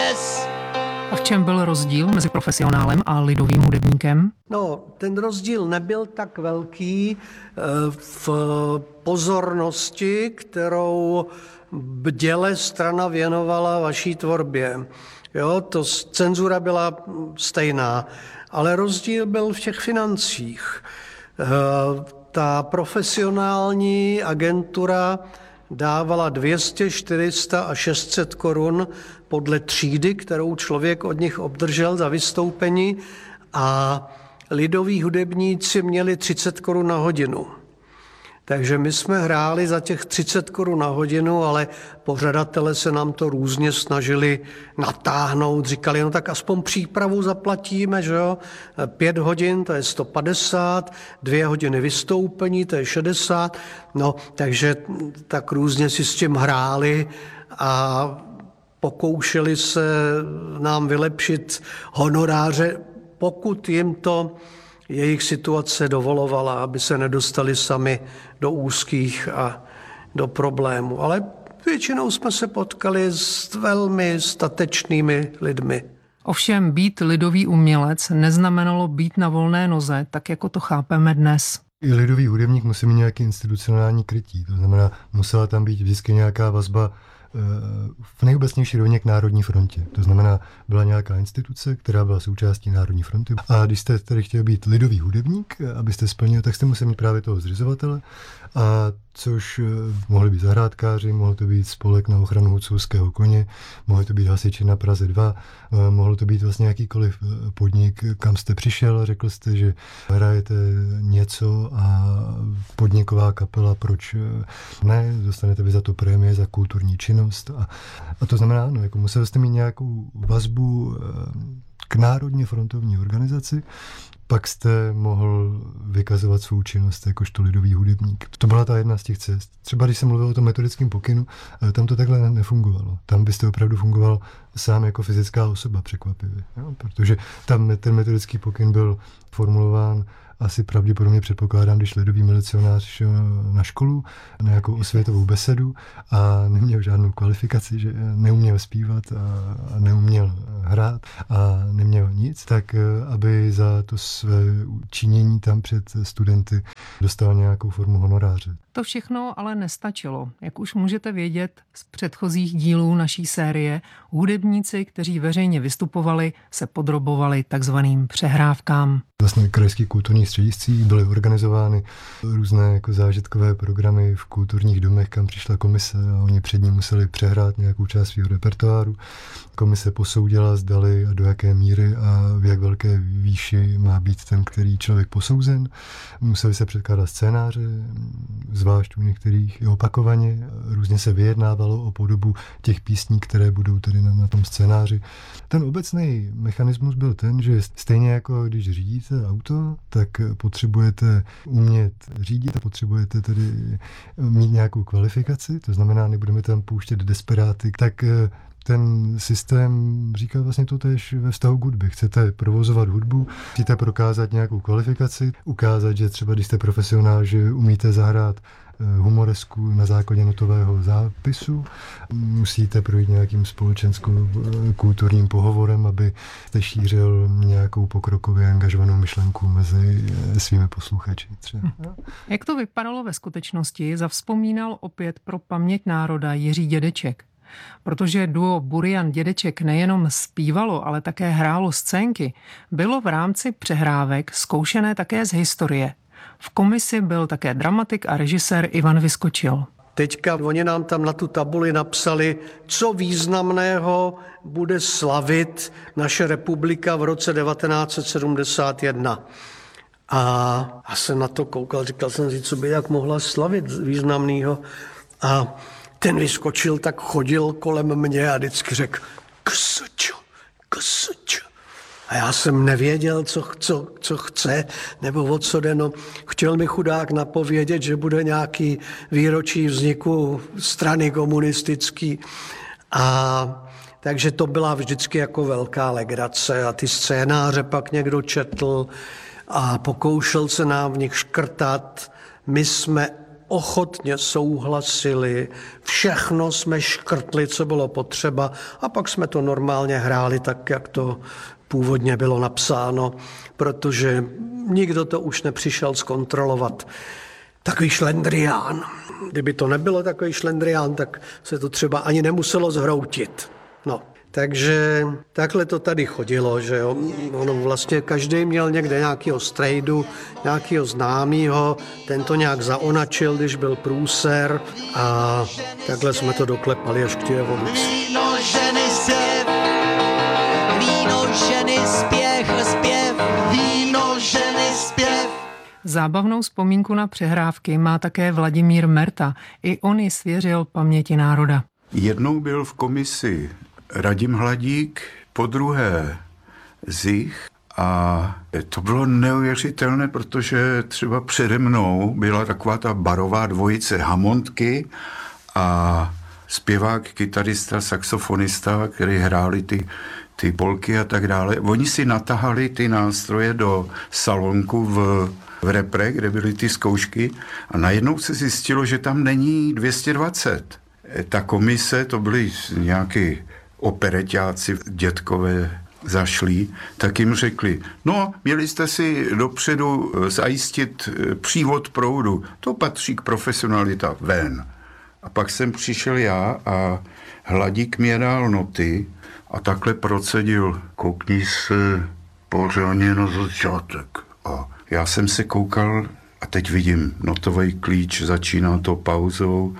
Yes! A v čem byl rozdíl mezi profesionálem a lidovým hudebníkem? No, ten rozdíl nebyl tak velký v pozornosti, kterou bděle strana věnovala vaší tvorbě. Jo, cenzura byla stejná, ale rozdíl byl v těch financích. Ta profesionální agentura dávala 200, 400 a 600 korun podle třídy, kterou člověk od nich obdržel za vystoupení, a lidoví hudebníci měli 30 korun na hodinu. Takže my jsme hráli za těch 30 korun na hodinu, ale pořadatelé se nám to různě snažili natáhnout. Říkali, no tak aspoň přípravu zaplatíme, že jo? 5 hodin, to je 150, 2 hodiny vystoupení, to je 60. No, takže tak různě si s tím hráli a pokoušeli se nám vylepšit honoráře, pokud jim to jejich situace dovolovala, aby se nedostali sami do úzkých a do problémů. Ale většinou jsme se potkali s velmi statečnými lidmi. Ovšem být lidový umělec neznamenalo být na volné noze, tak jako to chápeme dnes. I lidový hudebník musí mít nějaký institucionální krytí, to znamená, musela tam být vždycky nějaká vazba v nejobecnější rovině k Národní frontě. To znamená, byla nějaká instituce, která byla součástí Národní fronty. A když jste tady chtěl být lidový hudebník, abyste splnil, tak jste musel mít právě toho zřizovatele, a což mohli být zahrádkáři, mohl to být spolek na ochranu hudcovského koně, mohli to být hasiči na Praze 2, mohlo to být vlastně jakýkoliv podnik, kam jste přišel a řekl jste, že hrajete něco a podniková kapela, proč ne, dostanete vy za to prémie, za kulturní činnost. A to znamená, no, jako musel jste mít nějakou vazbu k Národně frontovní organizaci, pak jste mohl vykazovat svou činnost jakožto lidový hudebník. To byla ta jedna z těch cest. Třeba když jsem mluvil o tom metodickém pokynu, tam to takhle nefungovalo. Tam byste opravdu fungoval sám jako fyzická osoba, překvapivě. Jo? Protože tam ten metodický pokyn byl formulován asi pravděpodobně, předpokládám, když lidový milicionář šel na školu, na nějakou osvětovou besedu a neměl žádnou kvalifikaci, že neuměl zpívat a neuměl hrát a neměl nic, tak aby za to své činění tam před studenty dostal nějakou formu honoráře. To všechno ale nestačilo. Jak už můžete vědět z předchozích dílů naší série, hudebníci, kteří veřejně vystupovali, se podrobovali takzvaným přehrávkám. Vlastně krajských kulturních střediscích byly organizovány různé jako zážitkové programy v kulturních domech, kam přišla komise a oni před ní museli přehrát nějakou část svého repertoáru. Komise posoudila, zdali a do jaké míry a v jak velké výši má být ten, který člověk posouzen. Museli se předkládat scénáře, zvlášť u některých i opakovaně. Různě se vyjednávalo o podobu těch písní, které budou tedy na tom scénáři. Ten obecný mechanismus byl ten, že stejně jako když řídíte auto, tak potřebujete umět řídit a potřebujete tedy mít nějakou kvalifikaci, to znamená, nebudeme tam pouštět desperáty, tak ten systém říká vlastně to též ve vztahu k hudbě. Chcete provozovat hudbu, chcete prokázat nějakou kvalifikaci, ukázat, že třeba když jste profesionál, že umíte zahrát humoresku na základě notového zápisu. Musíte projít nějakým společensko-kulturním pohovorem, aby jste šířil nějakou pokrokově angažovanou myšlenku mezi svými posluchači. Třeba. Jak to vypadalo ve skutečnosti, zavzpomínal opět pro paměť národa Jiří Dědeček. Protože duo Burian Dědeček nejenom zpívalo, ale také hrálo scénky, bylo v rámci přehrávek zkoušené také z historie. V komisi byl také dramatik a režisér Ivan Vyskočil. Teďka oni nám tam na tu tabuli napsali, co významného bude slavit naše republika v roce 1971. A já jsem na to koukal, říkal jsem si, co by jak mohla slavit významného. A ten Vyskočil tak chodil kolem mě a vždycky řekl ksuču. A já jsem nevěděl, co chce, nebo o co jde. No, chtěl mi chudák napovědět, že bude nějaký výročí vzniku strany komunistický. A takže to byla vždycky jako velká legrace. A ty scénáře pak někdo četl a pokoušel se nám v nich škrtat. My jsme ochotně souhlasili, všechno jsme škrtli, co bylo potřeba, a pak jsme to normálně hráli tak, jak to původně bylo napsáno, protože nikdo to už nepřišel zkontrolovat. Takový šlendrián. Kdyby to nebylo takový šlendrián, tak se to třeba ani nemuselo zhroutit. No. Takže takhle to tady chodilo, že jo. Ono vlastně každý měl někde nějakého strejdu, nějakého známýho, ten to nějak zaonačil, když byl průser, a takhle jsme to doklepali až k té evoluci. Víno, ženy, zpěv, víno, ženy, zpěv, víno, ženy, zpěv. Zábavnou vzpomínku na přehrávky má také Vladimír Merta. I on ji svěřil paměti národa. Jednou byl v komisi Radim Hladík, podruhé Zich, a to bylo neuvěřitelné, protože třeba přede mnou byla taková ta barová dvojice Hammondky a zpěvák, kytarista, saxofonista, který hráli ty polky a tak dále. Oni si natahali ty nástroje do salonku v Repre, kde byly ty zkoušky, a najednou se zjistilo, že tam není 220. Ta komise, to byly nějaký opereťáci, dětkové zašlí, tak jim řekli, no, měli jste si dopředu zajistit přívod proudu, to patří k profesionalita, ven. A pak jsem přišel já a Hladík mě dal noty a takhle procedil, koukni se pořádně na začátek. A já jsem se koukal a teď vidím notový klíč, začíná to pauzou,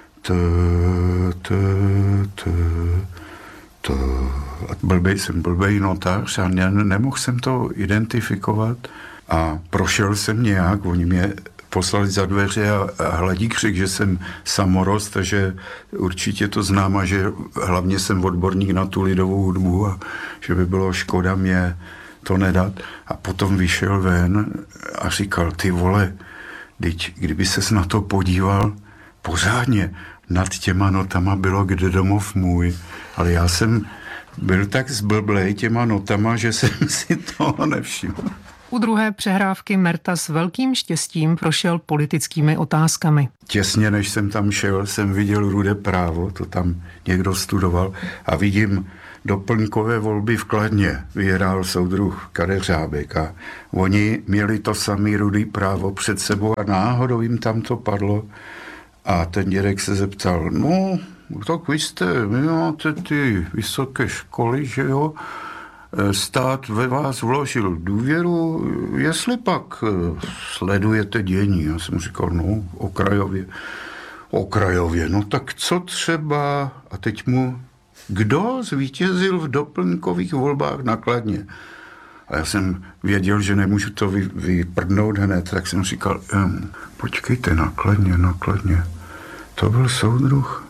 jsem blbej notář a nemohl jsem to identifikovat a prošel jsem nějak, oni mě poslali za dveře a Hladík řekl, že jsem samorost a že určitě to znám a že hlavně jsem odborník na tu lidovou hudbu a že by bylo škoda mě to nedat. A potom vyšel ven a říkal, ty vole, kdyby ses na to podíval pořádně, nad těma notama bylo Kde domov můj, ale já jsem byl tak zblblej těma notama, že jsem si toho nevšiml. U druhé přehrávky Merta s velkým štěstím prošel politickými otázkami. Těsně než jsem tam šel, jsem viděl Rudé právo, to tam někdo studoval, a vidím doplňkové volby v Kladně. Vyhrál soudruh Kadeřábek a oni měli to samé Rudé právo před sebou a náhodou jim tam to padlo. A ten dědek se zeptal, no, tak vy máte ty vysoké školy, že jo, stát ve vás vložil důvěru, jestli pak sledujete dění. Já jsem říkal, no, okrajově, no tak co třeba, a teď mu, kdo zvítězil v doplňkových volbách na Kladně? A já jsem věděl, že nemůžu to vyprdnout hned, tak jsem říkal, počkejte, na Kladně. To byl soudruh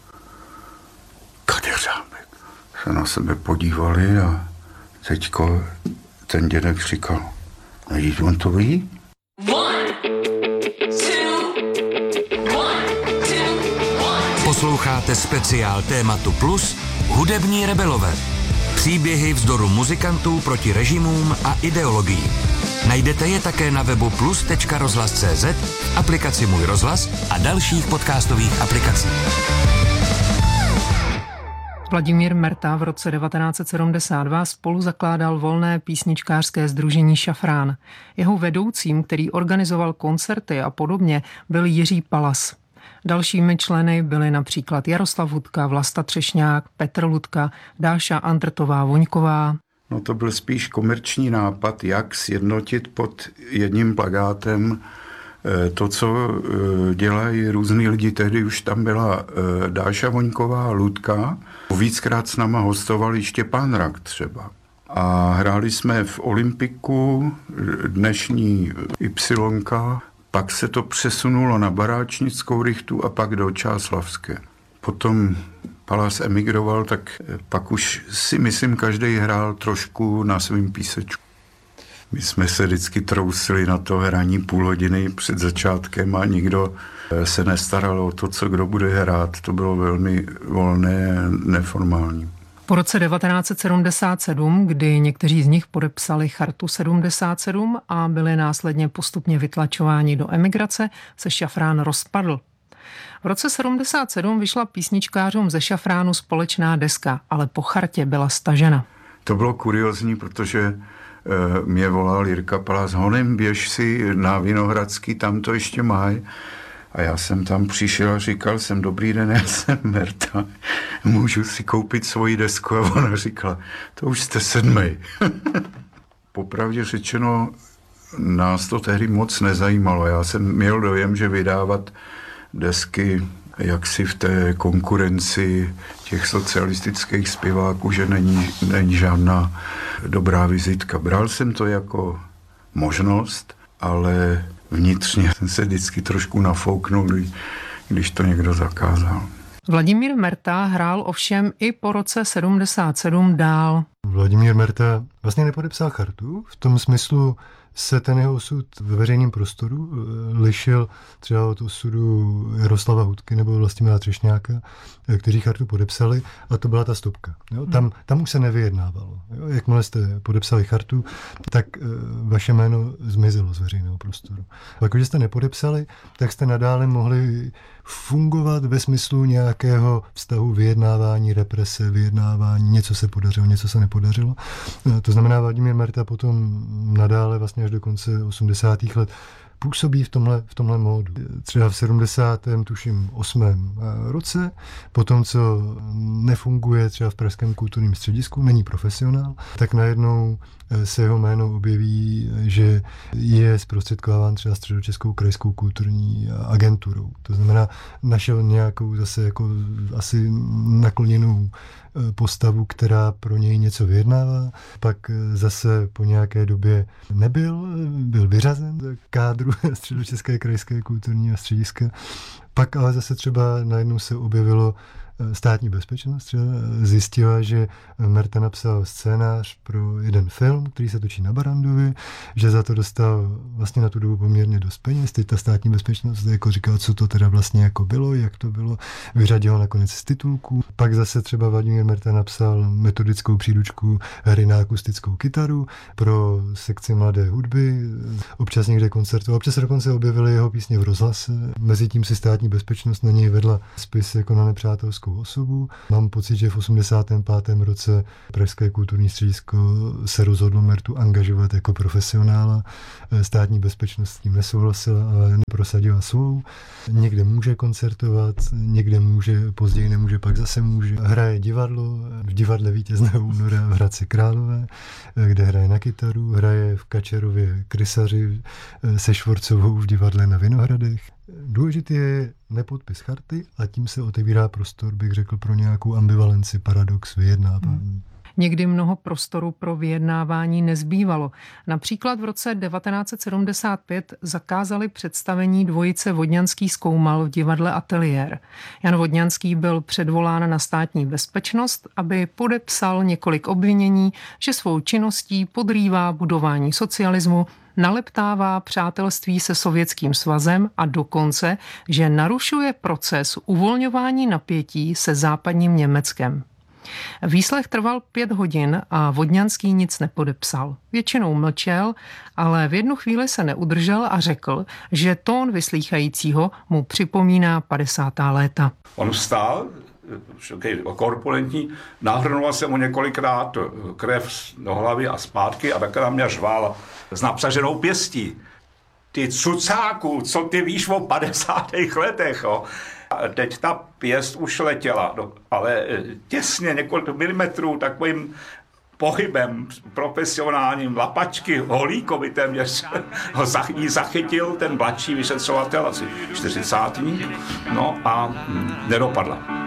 Kadeřábek. Se na sebe podívali a teďko ten dědek říkal, nevíš, on to ví? Posloucháte speciál tématu Plus Hudební rebelové. Příběhy vzdoru muzikantů proti režimům a ideologiím. Najdete je také na webu plus.rozhlas.cz, aplikaci Můj rozhlas a dalších podcastových aplikacích. Vladimír Merta v roce 1972 spolu zakládal volné písničkářské sdružení Šafrán. Jeho vedoucím, který organizoval koncerty a podobně, byl Jiří Palas. Dalšími členy byli například Jaroslav Hudka, Vlasta Třešňák, Petr Ludka, Dáša Andrtová Voňková. No to byl spíš komerční nápad, jak sjednotit pod jedním plakátem to, co dělají různý lidi. Tehdy už tam byla Dáša Voňková, Ludka. Víckrát s náma hostovali Štěpán Rak třeba. A hráli jsme v Olympiku, dnešní Ypsilonka, pak se to přesunulo na Baráčnickou rychtu a pak do Čáslavské. Potom Palas emigroval, tak pak už si myslím, každý hrál trošku na svým písečku. My jsme se vždycky trousili na to hraní půl hodiny před začátkem a nikdo se nestaral o to, co kdo bude hrát. To bylo velmi volné, neformální. Po roce 1977, kdy někteří z nich podepsali Chartu 77 a byli následně postupně vytlačováni do emigrace, se Šafrán rozpadl. V roce 77 vyšla písničkářům ze Šafránu společná deska, ale po chartě byla stažena. To bylo kuriózní, protože mě volal Jirka Palác, honem běž si na Vinohradský, tam to ještě mají. A já jsem tam přišel a říkal jsem, dobrý den, já jsem Merta, můžu si koupit svoji desku? A ona říkala, to už jste 7. Popravdě řečeno, nás to tehdy moc nezajímalo. Já jsem měl dojem, že vydávat desky jaksi v té konkurenci těch socialistických zpěváků, že není žádná dobrá vizitka. Bral jsem to jako možnost, ale vnitřně jsem se vždycky trošku nafouknul, když to někdo zakázal. Vladimír Merta hrál ovšem i po roce 77 dál. Vladimír Merta vlastně nepodepsal chartu, v tom smyslu se ten jeho osud ve veřejném prostoru lišil třeba od osudu Jaroslava Hudky nebo Vlastimila Třešňáka, kteří chartu podepsali, a to byla ta stopka. Jo? Tam už se nevyjednávalo. Jo? Jakmile jste podepsali chartu, tak vaše jméno zmizelo z veřejného prostoru. A když jste nepodepsali, tak jste nadále mohli fungovat ve smyslu nějakého vztahu vyjednávání, represe, vyjednávání, něco se podařilo, něco se nepodařilo. To znamená, Vladimír Merta potom nadále vlastně až do konce 80. let působí v tomhle módu. Třeba v 78. roce, po tom, co nefunguje třeba v Pražském kulturním středisku, není profesionál, tak najednou se jeho jméno objeví, že je zprostředkován třeba Středočeskou krajskou kulturní agenturou. To znamená, našel nějakou zase jako asi nakloněnou postavu, která pro něj něco vyjednává. Pak zase po nějaké době byl vyřazen z kádru Středočeské krajské kulturní střediska. Pak ale zase třeba najednou se objevilo Státní bezpečnost, třeba zjistila, že Merta napsal scénář pro jeden film, který se točí na Barandově, že za to dostal vlastně na tu dobu poměrně dost peněz. Teď ta Státní bezpečnost jako říkala, co to teda vlastně jako bylo, jak to bylo, vyřadil nakonec z titulků. Pak zase třeba Vladimír Merta napsal metodickou příručku hry na akustickou kytaru pro sekci mladé hudby, občas někde koncertoval, občas se dokonce objevily jeho písně v rozhlase. Mezitím si Státní bezpečnost na něj vedla spis jako na nepřátelskou osobu. Mám pocit, že v 85. roce Pražské kulturní středisko se rozhodlo Mertu angažovat jako profesionála. Státní bezpečnost s tím nesouhlasila, ale neprosadila svou. Někde může koncertovat, někde může, později nemůže, pak zase může. Hraje divadlo, v divadle Vítězného února v Hradci Králové, kde hraje na kytaru, hraje v Kačerově Krysaři se Švorcovou v divadle na Vinohradech. Důležitý je nepodpis charty a tím se otevírá prostor, bych řekl, pro nějakou ambivalenci, paradox, vyjednávání. Někdy mnoho prostoru pro vyjednávání nezbývalo. Například v roce 1975 zakázali představení dvojice Vodňanský Zkoumal v divadle Ateliér. Jan Vodňanský byl předvolán na Státní bezpečnost, aby podepsal několik obvinění, že svou činností podrývá budování socialismu, naleptává přátelství se Sovětským svazem a dokonce, že narušuje proces uvolňování napětí se západním Německem. Výslech trval 5 hodin a Vodňanský nic nepodepsal. Většinou mlčel, ale v jednu chvíli se neudržel a řekl, že tón vyslýchajícího mu připomíná 50. léta. On vstál, korpulentní, nahrnula se mu několikrát krev do hlavy a zpátky a takhle na mě řval s napřaženou pěstí. Ty cucáku, co ty víš o 50. letech, jo? A teď ta pěst už letěla, ale těsně několik milimetrů takovým pohybem profesionálním lapačky holíkovi téměř ho zachytil ten mladší vyšetřovatel, asi 40. No a nedopadla.